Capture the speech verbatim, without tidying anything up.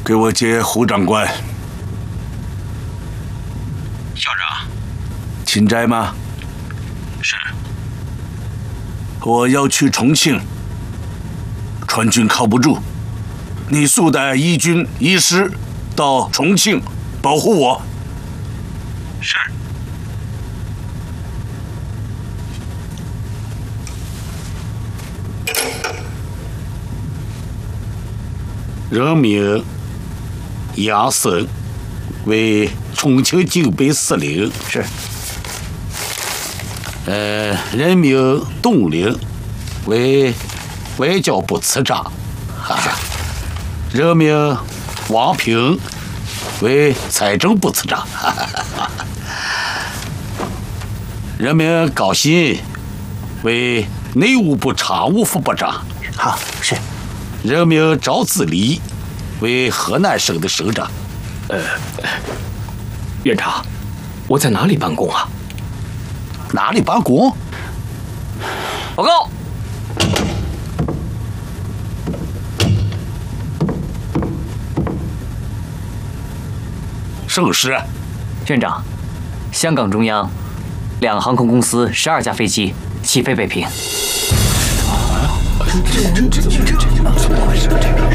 给我接胡长官。 校长， 钦差吗？ 是。 我要去重庆，川军靠不住，你速带一军一师到重庆保护我。 是。 任命杨森为重庆警备司令。 是。 呃，任命董玲为外交部次长。 是。 任命王平为财政部次长。任命高鑫为内务部常务副部长。 好，是。 任命赵子立为河南省的省长。 呃，院长，我在哪里办公啊？ 哪里办公？ 报告。 省市。 院长，香港中央两航空公司十二架飞机起飞北平。这这这这这怎么回事？